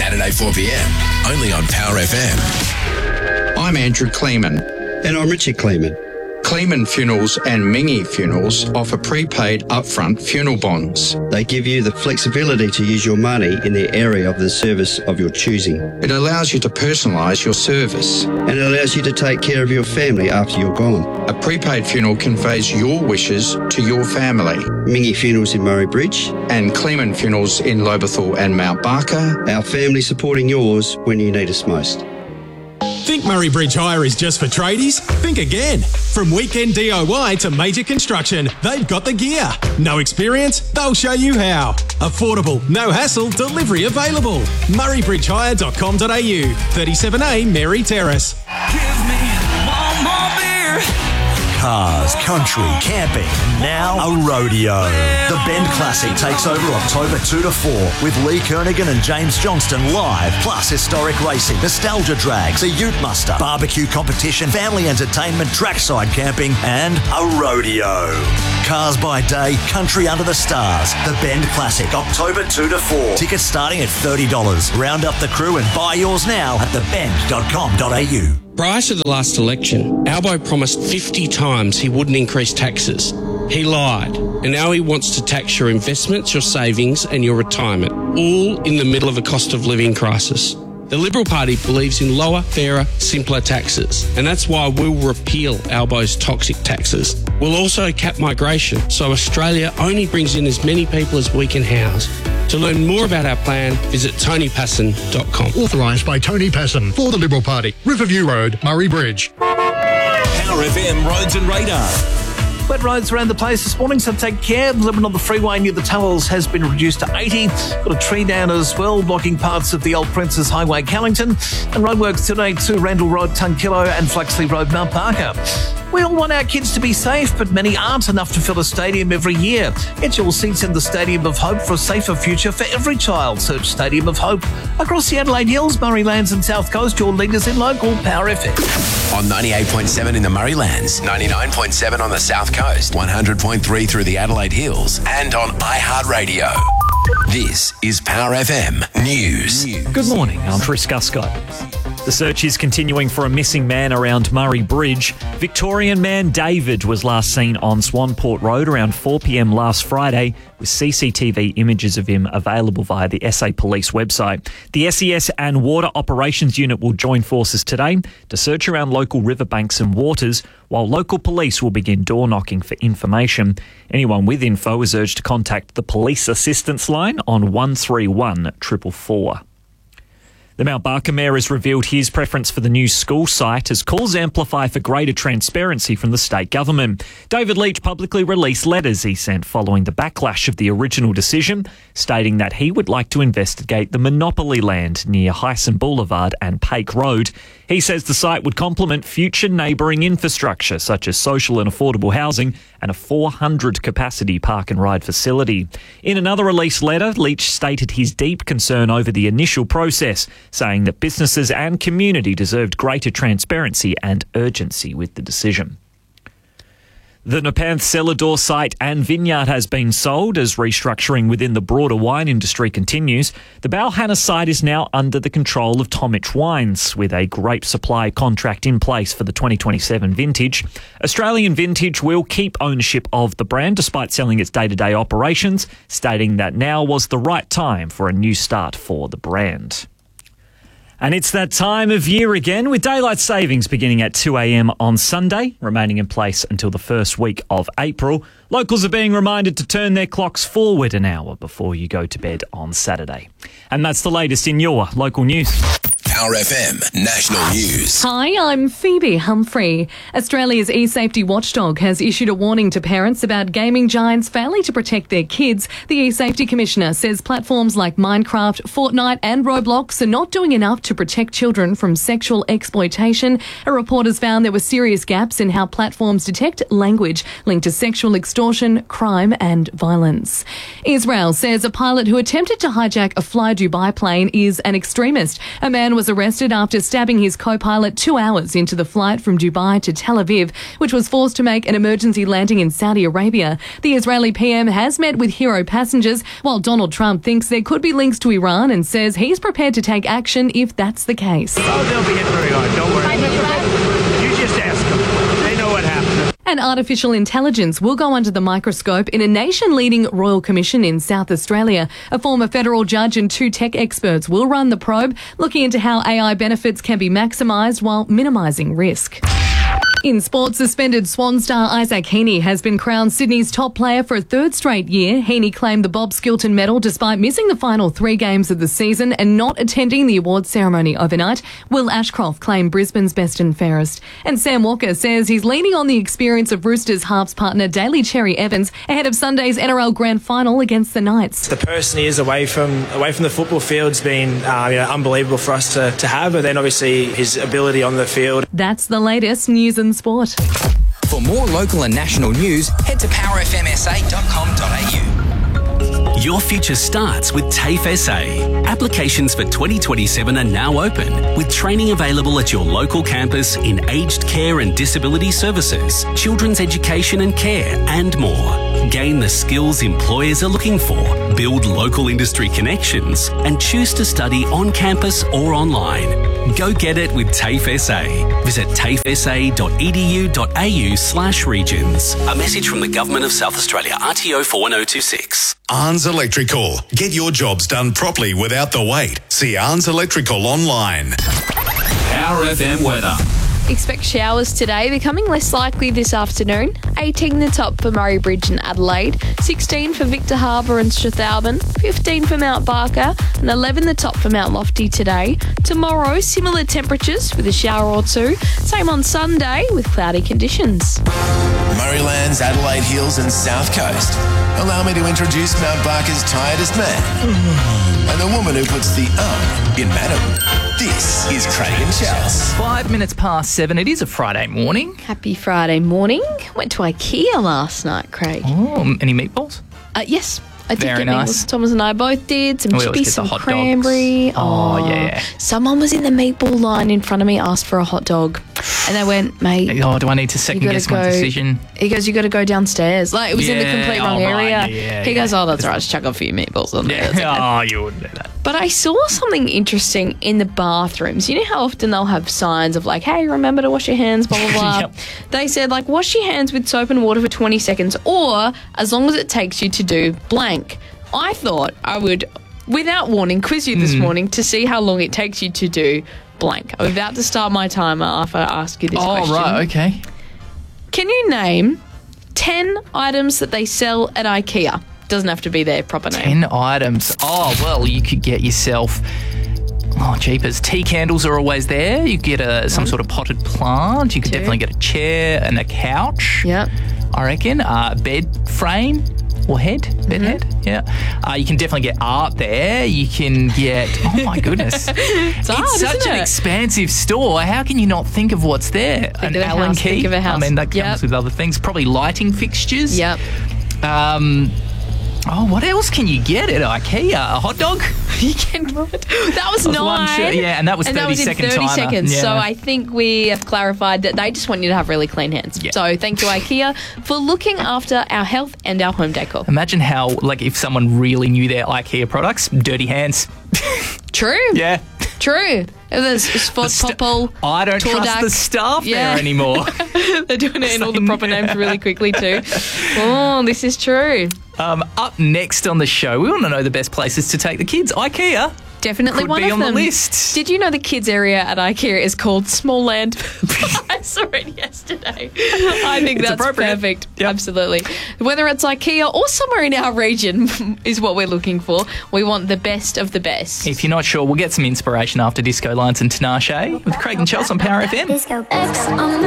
Saturday 4pm, only on Power FM. I'm Andrew Kleeman. And I'm Richard Kleeman. Kleeman Funerals and Mingy Funerals offer prepaid upfront funeral bonds. They give you the flexibility to use your money in the area of the service of your choosing. It allows you to personalise your service. And it allows you to take care of your family after you're gone. A prepaid funeral conveys your wishes to your family. Mingy Funerals in Murray Bridge. And Kleeman Funerals in Lobethal and Mount Barker. Our family supporting yours when you need us most. Think Murray Bridge Hire is just for tradies? Think again. From weekend DIY to major construction, they've got the gear. No experience? They'll show you how. Affordable, no hassle, delivery available. murraybridgehire.com.au, 37A Mary Terrace. Give me one more beer. Cars, country, camping, now a rodeo. The Bend Classic takes over October 2 to 4 with Lee Kernaghan and James Johnston live, plus historic racing, nostalgia drags, a ute muster, barbecue competition, family entertainment, trackside camping, and a rodeo. Cars by day, country under the stars. The Bend Classic, October 2 to 4. Tickets starting at $30. Round up the crew and buy yours now at thebend.com.au. Prior to the last election, Albo promised 50 times he wouldn't increase taxes. He lied, and now he wants to tax your investments, your savings and your retirement, all in the middle of a cost of living crisis. The Liberal Party believes in lower, fairer, simpler taxes, and that's why we'll repeal Albo's toxic taxes. We'll also cap migration, so Australia only brings in as many people as we can house. To learn more about our plan, visit tonypasson.com. Authorised by Tony Passon for the Liberal Party. Riverview Road, Murray Bridge. Power FM Roads and Radar. Wet roads around the place this morning, so take care. The limit on the freeway near the tunnels has been reduced to 80. Got a tree down as well, blocking parts of the Old Princess Highway, Callington. And roadworks today to Randall Road, Tunkillo and Flaxley Road, Mount Parker. We all want our kids to be safe, but many aren't enough to fill a stadium every year. Get your seats in the Stadium of Hope for a safer future for every child. Search Stadium of Hope. Across the Adelaide Hills, Murray Lands and South Coast, your leaders in local Power FM. On 98.7 in the Murray Lands, 99.7 on the South Coast, 100.3 through the Adelaide Hills, and on iHeartRadio. This is Power FM News. Good morning, I'm Chris Guscott. The search is continuing for a missing man around Murray Bridge. Victorian man David was last seen on Swanport Road around 4 p.m. last Friday, with CCTV images of him available via the SA Police website. The SES and Water Operations Unit will join forces today to search around local riverbanks and waters, while local police will begin door knocking for information. Anyone with info is urged to contact the Police Assistance Line on 131 444. The Mount Barker Mayor has revealed his preference for the new school site as calls amplify for greater transparency from the state government. David Leach publicly released letters he sent following the backlash of the original decision, stating that he would like to investigate the monopoly land near Hyson Boulevard and Pake Road. He says the site would complement future neighbouring infrastructure such as social and affordable housing and a 400-capacity park and ride facility. In another released letter, Leach stated his deep concern over the initial process, saying that businesses and community deserved greater transparency and urgency with the decision. The Nepanth cellar door site and vineyard has been sold as restructuring within the broader wine industry continues. The Balhanna site is now under the control of Tomich Wines, with a grape supply contract in place for the 2027 vintage. Australian Vintage will keep ownership of the brand despite selling its day-to-day operations, stating that now was the right time for a new start for the brand. And it's that time of year again, with daylight savings beginning at 2 a.m. on Sunday, remaining in place until the first week of April. Locals are being reminded to turn their clocks forward an hour before you go to bed on Saturday. And that's the latest in your local news. Power FM National News. Hi, I'm Phoebe Humphrey. Australia's e-safety watchdog has issued a warning to parents about gaming giants failing to protect their kids. The e-safety commissioner says platforms like Minecraft, Fortnite and Roblox are not doing enough to protect children from sexual exploitation. A report has found there were serious gaps in how platforms detect language linked to sexual extortion, crime and violence. Israel says a pilot who attempted to hijack a Fly Dubai plane is an extremist. A man was was arrested after stabbing his co-pilot 2 hours into the flight from Dubai to Tel Aviv, which was forced to make an emergency landing in Saudi Arabia. The Israeli PM has met with hero passengers, while Donald Trump thinks there could be links to Iran and says he's prepared to take action if that's the case. Oh, they'll be hit very hard. Don't worry. You just ask them. They know what happened. And artificial intelligence will go under the microscope in a nation-leading royal commission in South Australia. A former federal judge and 2 tech experts will run the probe, looking into how AI benefits can be maximised while minimising risk. In sport, suspended Swan star Isaac Heaney has been crowned Sydney's top player for a 3rd straight year. Heaney claimed the Bob Skilton medal despite missing the final 3 games of the season and not attending the awards ceremony overnight. Will Ashcroft claimed Brisbane's best and fairest. And Sam Walker says he's leaning on the experience of Roosters halves partner Daly Cherry Evans ahead of Sunday's NRL Grand Final against the Knights. The person he is away from the football field's been unbelievable for us to have, but then obviously his ability on the field. That's the latest news and sport. For more local and national news, head to powerfmsa.com.au. Your future starts with TAFE SA. Applications for 2027 are now open, with training available at your local campus in aged care and disability services, children's education and care, and more. Gain the skills employers are looking for, build local industry connections, and choose to study on campus or online. Go get it with TAFE SA. Visit tafesa.edu.au/regions. A message from the Government of South Australia, RTO 41026. Arns Electrical. Get your jobs done properly without the wait. See Arns Electrical online. Power FM weather. Expect showers today, becoming less likely this afternoon. 18 the top for Murray Bridge and Adelaide, 16 for Victor Harbour and Strathalbyn, 15 for Mount Barker, and 11 the top for Mount Lofty today. Tomorrow, similar temperatures with a shower or 2. Same on Sunday with cloudy conditions. Murraylands, Adelaide Hills and South Coast. Allow me to introduce Mount Barker's tiredest man and the woman who puts the in madam. This is Craig and Charles. 5 minutes past 7. It is a Friday morning. Happy Friday morning. Went to IKEA last night, Craig. Oh, any meatballs? Yes. I did Very get nice. meatballs. Thomas and I both did. Some We always chippy, get the some hot cranberry. dogs. Oh, yeah. Someone was in the meatball line in front of me, asked for a hot dog. And they went, mate. Oh, do I need to second guess my decision? He goes, you got to go downstairs. Like, it was in the complete wrong area. Right. Yeah, he goes, oh, that's right. Just chuck a few meatballs on there. Oh, you wouldn't do that. But I saw something interesting in the bathrooms. You know how often they'll have signs of like, hey, remember to wash your hands, blah, blah, blah. Yep. They said, like, wash your hands with soap and water for 20 seconds or as long as it takes you to do blank. I thought I would, without warning, quiz you this morning to see how long it takes you to do blank. I'm about to start my timer after I ask you this question. Oh, right, okay. Can you name 10 items that they sell at IKEA? Doesn't have to be their proper name. 10 items. Oh, well, you could get yourself... Oh, jeepers. Tea candles are always there. You get some sort of potted plant. You could definitely get a chair and a couch. Yep. I reckon. Bed frame or bed head. Yeah. You can definitely get art there. You can get... Oh, my goodness. It's art, such isn't an it? expansive store. How can you not think of what's there? Think of a house, think of a house. I mean, that comes with other things. Probably lighting fixtures. Yep. What else can you get at IKEA? A hot dog? You can. That was 9. Yeah, and that was 30 second timer. seconds. Yeah. So I think we have clarified that they just want you to have really clean hands. Yeah. So thank you, IKEA, for looking after our health and our home decor. Imagine how, like, if someone really knew their IKEA products, dirty hands. True. Yeah. True. There's Popple. I don't trust the staff there anymore. They're doing it in all the proper names really quickly too. Oh, this is true. Up next on the show, we want to know the best places to take the kids. IKEA. Definitely could one be of on them. the list. Did you know the kids area at IKEA is called Small Land? I saw it yesterday. I think It's that's appropriate. perfect. Yep. Absolutely. Whether it's IKEA or somewhere in our region is what we're looking for. We want the best of the best. If you're not sure, we'll get some inspiration after Disco Lines and Tinashe with Craig and Chelsea on Power FM. Disco. X on the